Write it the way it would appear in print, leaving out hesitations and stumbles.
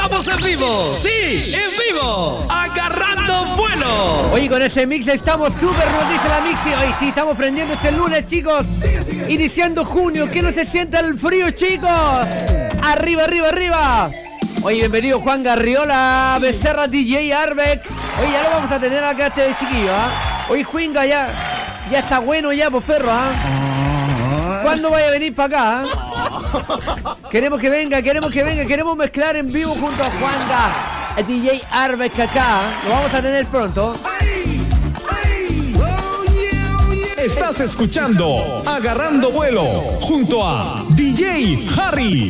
¡Estamos en vivo! ¡Sí! ¡En vivo! ¡Agarrando vuelo! Oye, con ese mix estamos súper, nos dice la Mixi. Hoy sí, estamos prendiendo este lunes, chicos. Iniciando junio, que no se sienta el frío, chicos. Arriba, arriba, arriba. Oye, bienvenido Juan Garriola, Becerra, DJ Arbeck. Oye, ya lo vamos a tener acá este chiquillo, ¿ah? Oye, Juinga, ya está bueno ya, pues perro, ¿ah? ¿Cuándo vaya a venir para acá? Queremos que venga, queremos mezclar en vivo junto a Juanga, el DJ Arbeck acá. Lo vamos a tener pronto. Estás escuchando Agarrando Vuelo junto a DJ Harry.